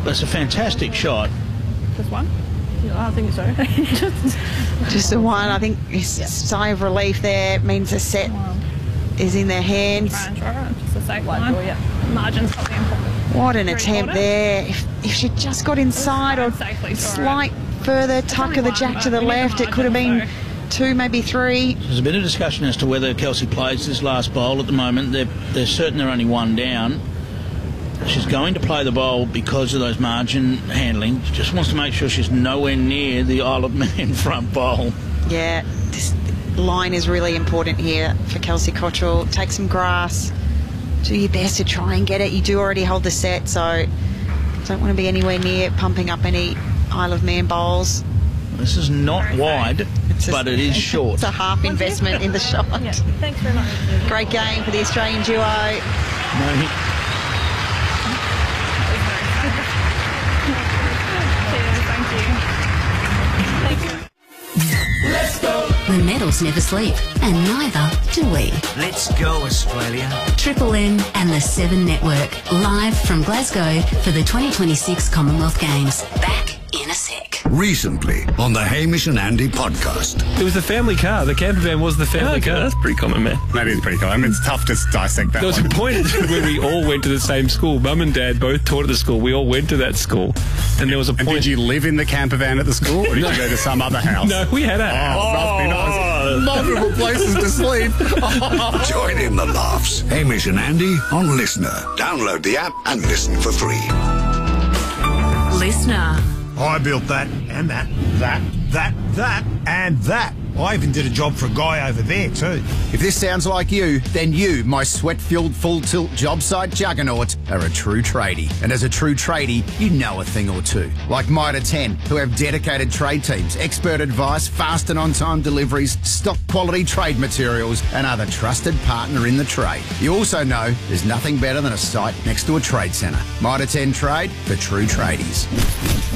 That's a fantastic shot. Just one? I think so. Just the one. I think a sigh of relief there means the set is in their hands. Just a safe one. Margin's probably important. What an attempt there. If she just got inside or slight further tuck of the jack to the left, it could have been 2, maybe 3. There's a bit of discussion as to whether Kelsey plays this last bowl. At the moment, they're certain they're only 1 down. She's going to play the bowl because of those margin handling. She just wants to make sure she's nowhere near the Isle of Man front bowl. Yeah, this line is really important here for Kelsey Cottrell. Take some grass. Do your best to try and get it. You do already hold the set, so don't want to be anywhere near pumping up any Isle of Man bowls. This is not wide, but it is short. It's a half investment in the shot. Yeah, thanks very much. Great game for the Australian duo. Let's go. The medals never sleep, and neither do we. Let's go, Australia. Triple M and the 7 Network, live from Glasgow for the 2026 Commonwealth Games. Back in a sec. Recently on the Hamish and Andy podcast. It was the family car. The camper van was the family car. That's pretty common, man. That is pretty common. I mean, it's tough to dissect that. There was a point where we all went to the same school. Mum and Dad both taught at the school. We all went to that school. And there was a point... And did you live in the camper van at the school, or did you go to some other house? No, we had a house. Must be nice. Multiple places to sleep. Join in the laughs. Hamish and Andy on Listener. Download the app and listen for free. Listener. I built that, and that, and that. I even did a job for a guy over there too. If this sounds like you, then you, my sweat-filled full-tilt job site juggernaut, are a true tradie. And as a true tradie, you know a thing or two. Like Mitre 10, who have dedicated trade teams, expert advice, fast and on-time deliveries, stock quality trade materials, and are the trusted partner in the trade. You also know there's nothing better than a site next to a trade centre. Mitre 10 Trade for true tradies.